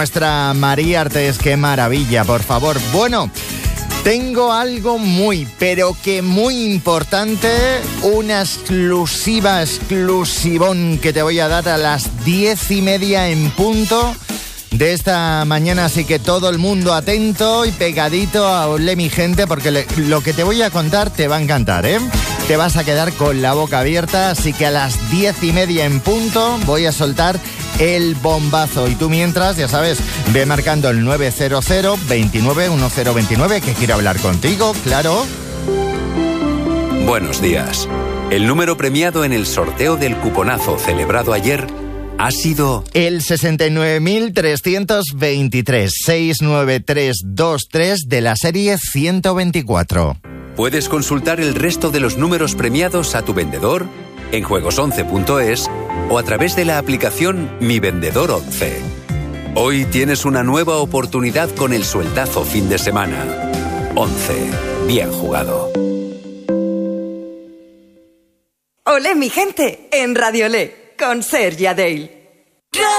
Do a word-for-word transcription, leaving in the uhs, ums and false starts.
Nuestra María Artes, qué maravilla, por favor. Bueno, tengo algo muy, pero que muy importante, una exclusiva, exclusivón que te voy a dar a las diez y media en punto de esta mañana, así que todo el mundo atento y pegadito a Olé mi gente, porque le, lo que te voy a contar te va a encantar, ¿eh? Te vas a quedar con la boca abierta, así que a las diez y media en punto voy a soltar el bombazo. Y tú mientras, ya sabes, ve marcando el nueve cero cero, veintinueve, diez veintinueve, que quiero hablar contigo, claro. Buenos días. El número premiado en el sorteo del cuponazo celebrado ayer ha sido el sesenta y nueve mil trescientos veintitrés, seis nueve tres dos tres de la serie ciento veinticuatro. Puedes consultar el resto de los números premiados a tu vendedor en juegos once punto es o a través de la aplicación Mi Vendedor once. Hoy tienes una nueva oportunidad con el sueldazo fin de semana. once. Bien jugado. Olé mi gente en Radio Olé con Sergi Adell.